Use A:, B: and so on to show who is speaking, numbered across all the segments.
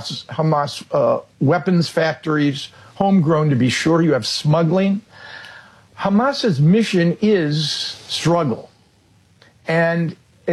A: Hamas weapons factories, homegrown to be sure. You have smuggling. Hamas's mission is struggle, and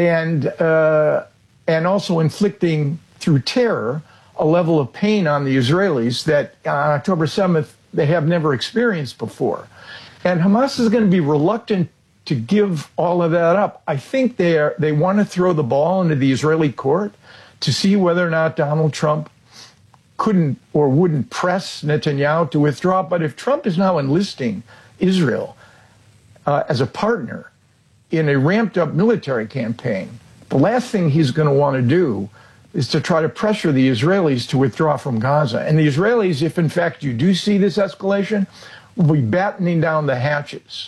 A: also inflicting through terror a level of pain on the Israelis that on October 7th they have never experienced before. And Hamas is going to be reluctant to give all of that up. I think they want to throw the ball into the Israeli court to see whether or not Donald Trump couldn't or wouldn't press Netanyahu to withdraw. But if Trump is now enlisting Israel as a partner in a ramped up military campaign, the last thing he's going to want to do is to try to pressure the Israelis to withdraw from Gaza. And the Israelis, if in fact you do see this escalation, will be battening down the hatches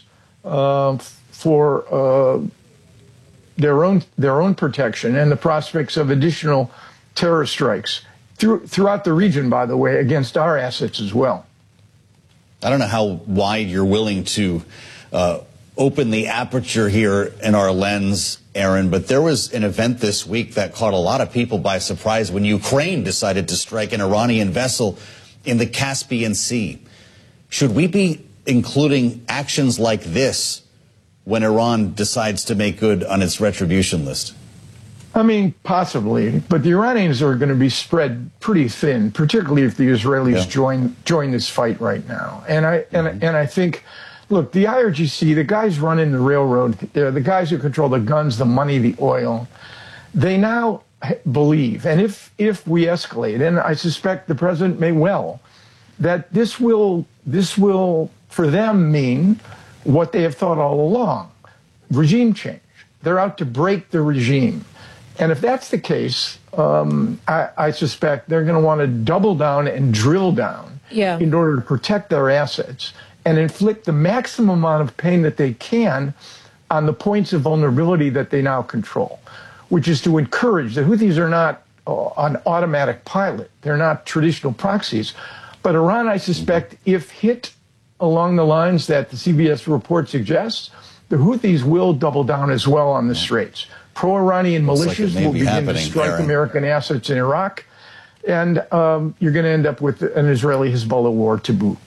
A: for their own protection and the prospects of additional terror strikes throughout the region, by the way, against our assets as well.
B: I don't know how wide you're willing to open the aperture here in our lens, Aaron, but there was an event this week that caught a lot of people by surprise when Ukraine decided to strike an Iranian vessel in the Caspian Sea. Should we be including actions like this when Iran decides to make good on its retribution list?
A: I mean, possibly, but the Iranians are going to be spread pretty thin, particularly if the Israelis join this fight right now. And I think, look, the IRGC, the guys running the railroad, the guys who control the guns, the money, the oil, they now believe, and if we escalate, and I suspect the president may well, that this will for them mean what they have thought all along: regime change. They're out to break the regime. And if that's the case, I suspect they're going to want to double down and drill down in order to protect their assets and inflict the maximum amount of pain that they can on the points of vulnerability that they now control, which is to encourage. The Houthis are not on automatic pilot. They're not traditional proxies. But Iran, I suspect, if hit along the lines that the CBS report suggests, the Houthis will double down as well on the Straits. Pro-Iranian militias will begin to strike American assets in Iraq, and you're going to end up with an Israeli-Hezbollah war to boot.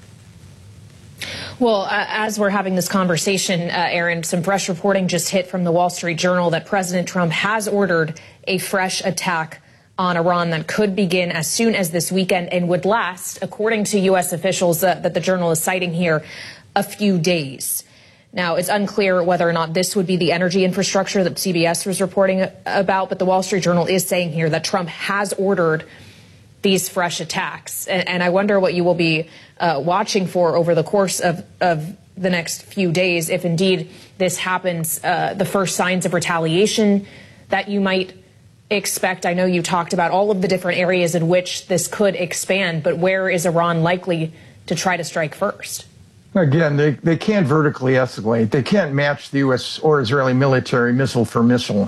C: Well, as we're having this conversation, Aaron, some fresh reporting just hit from the Wall Street Journal that President Trump has ordered a fresh attack on Iran that could begin as soon as this weekend and would last, according to U.S. officials that the Journal is citing here, a few days. Now, it's unclear whether or not this would be the energy infrastructure that CBS was reporting about, but the Wall Street Journal is saying here that Trump has ordered these fresh attacks. And I wonder what you will be watching for over the course of the next few days, if indeed this happens, the first signs of retaliation that you might expect. I know you talked about all of the different areas in which this could expand, but where is Iran likely to try to strike first?
A: Again, they can't vertically escalate. They can't match the U.S. or Israeli military missile for missile,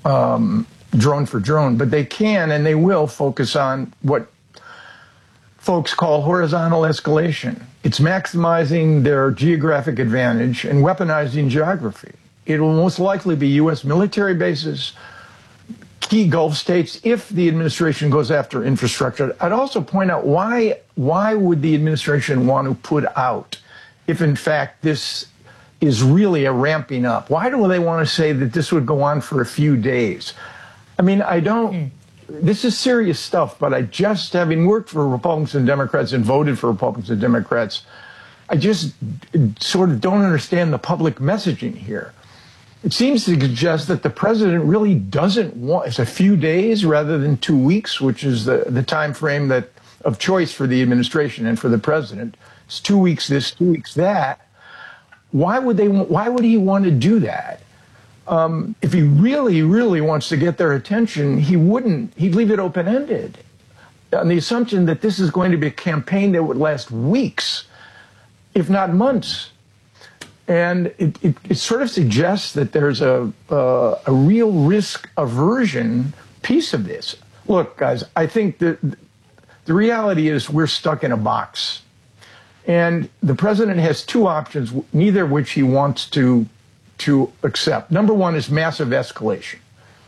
A: drone for drone, but they can and they will focus on what folks call horizontal escalation. It's maximizing their geographic advantage and weaponizing geography. It will most likely be U.S. military bases, key Gulf states, if the administration goes after infrastructure. I'd also point out why would the administration want to put out, if in fact this is really a ramping up? Why do they want to say that this would go on for a few days? I mean, this is serious stuff, but having worked for Republicans and Democrats and voted for Republicans and Democrats, I just sort of don't understand the public messaging here. It seems to suggest that the president really doesn't want, it's a few days rather than 2 weeks, which is the time frame of choice for the administration and for the president. It's 2 weeks this, 2 weeks that. Why would he want to do that? If he really, really wants to get their attention, he'd leave it open-ended on the assumption that this is going to be a campaign that would last weeks, if not months. And it sort of suggests that there's a real risk aversion piece of this. Look, guys, I think that the reality is we're stuck in a box. And the president has two options, neither of which he wants to accept. Number one is massive escalation.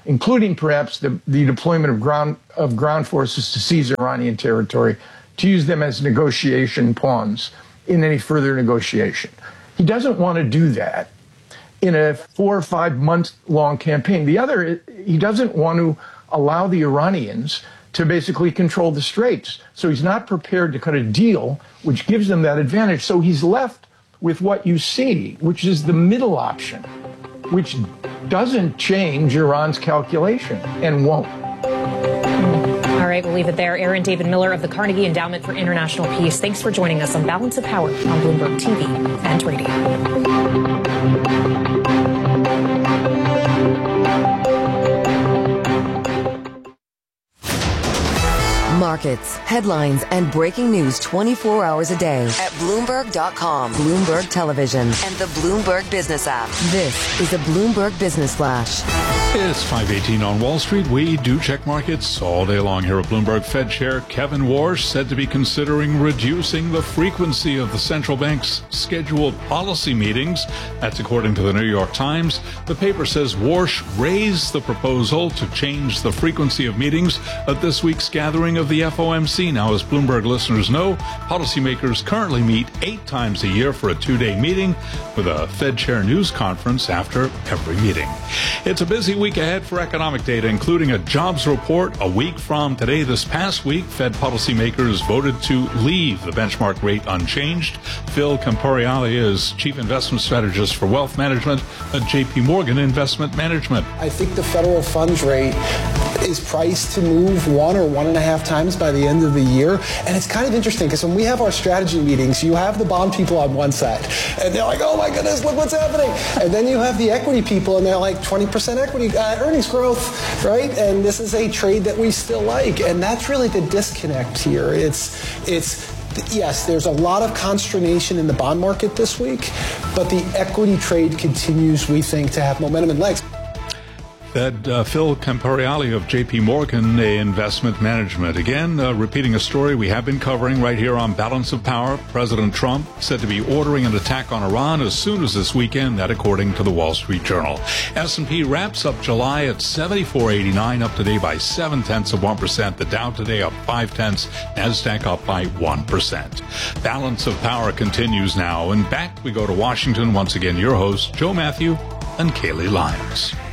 A: including perhaps the deployment of ground forces to seize Iranian territory, to use them as negotiation pawns in any further negotiation. He doesn't want to do that in a 4 or 5 month long campaign. The other, he doesn't want to allow the Iranians to basically control the straits. So he's not prepared to cut a deal which gives them that advantage. So he's left with what you see, which is the middle option, which doesn't change Iran's calculation and won't.
C: All right, we'll leave it there. Aaron David Miller of the Carnegie Endowment for International Peace. Thanks for joining us on Balance of Power on Bloomberg TV and radio.
D: Markets, headlines, and breaking news 24 hours a day at Bloomberg.com, Bloomberg Television, and the Bloomberg Business app. This is a Bloomberg Business Flash.
E: It's 5:18 on Wall Street. We do check markets all day long here at Bloomberg. Fed Chair Kevin Warsh said to be considering reducing the frequency of the central bank's scheduled policy meetings. That's according to the New York Times. The paper says Warsh raised the proposal to change the frequency of meetings at this week's gathering of the FOMC. Now, as Bloomberg listeners know, policymakers currently meet 8 times a year for a 2-day meeting with a Fed Chair news conference after every meeting. It's a busy week ahead for economic data, including a jobs report a week from today. This past week, Fed policymakers voted to leave the benchmark rate unchanged. Phil Camporiale is Chief Investment Strategist for Wealth Management at JP Morgan Investment Management.
F: I think the federal funds rate is priced to move 1 or 1.5 times by the end of the year. And it's kind of interesting because when we have our strategy meetings, you have the bond people on one side and they're like, oh my goodness, look what's happening. And then you have the equity people and they're like 20% equity earnings growth, right? And this is a trade that we still like. And that's really the disconnect here. Yes, there's a lot of consternation in the bond market this week, but the equity trade continues, we think, to have momentum and legs.
E: Phil Camporiale of JP Morgan Investment Management. Again, repeating a story we have been covering right here on Balance of Power. President Trump said to be ordering an attack on Iran as soon as this weekend, that according to the Wall Street Journal. S&P wraps up July at 74.89, up today by 0.7%. The Dow today up 0.5. NASDAQ up by 1%. Balance of Power continues now. And back we go to Washington. Once again, your hosts, Joe Matthew and Kaylee Lyons.